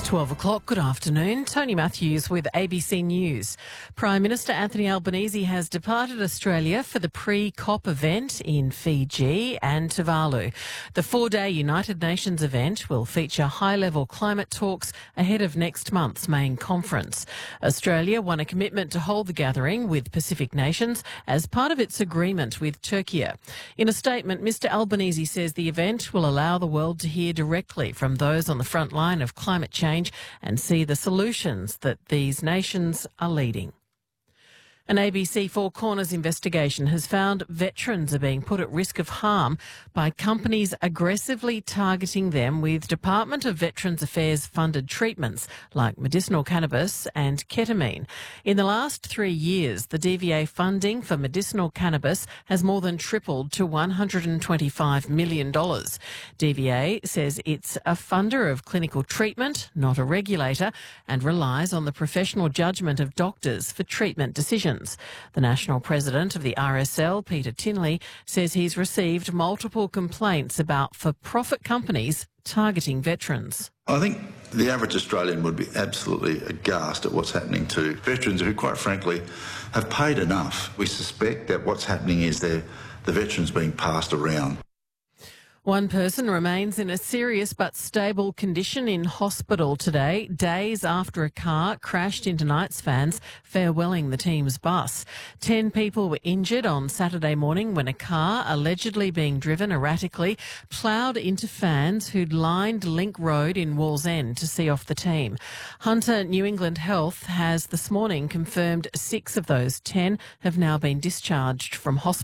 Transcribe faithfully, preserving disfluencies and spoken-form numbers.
twelve o'clock, good afternoon. Tony Matthews with A B C News. Prime Minister Anthony Albanese has departed Australia for the pre-COP event in Fiji and Tuvalu. The four-day United Nations event will feature high-level climate talks ahead of next month's main conference. Australia won a commitment to hold the gathering with Pacific nations as part of its agreement with Turkey. In a statement, Mr Albanese says the event will allow the world to hear directly from those on the front line of climate change and see the solutions that these nations are leading. An A B C Four Corners investigation has found veterans are being put at risk of harm by companies aggressively targeting them with Department of Veterans Affairs funded treatments like medicinal cannabis and ketamine. In the last three years, the D V A funding for medicinal cannabis has more than tripled to one hundred twenty-five million dollars. D V A says it's a funder of clinical treatment, not a regulator, and relies on the professional judgment of doctors for treatment decisions. The national president of the R S L, Peter Tinley, says he's received multiple complaints about for-profit companies targeting veterans. I think the average Australian would be absolutely aghast at what's happening to veterans who, quite frankly, have paid enough. We suspect that what's happening is the veterans being passed around. One person remains in a serious but stable condition in hospital today, days after a car crashed into Knights fans farewelling the team's bus. Ten people were injured on Saturday morning when a car, allegedly being driven erratically, ploughed into fans who'd lined Link Road in Wallsend to see off the team. Hunter New England Health has this morning confirmed six of those ten have now been discharged from hospital.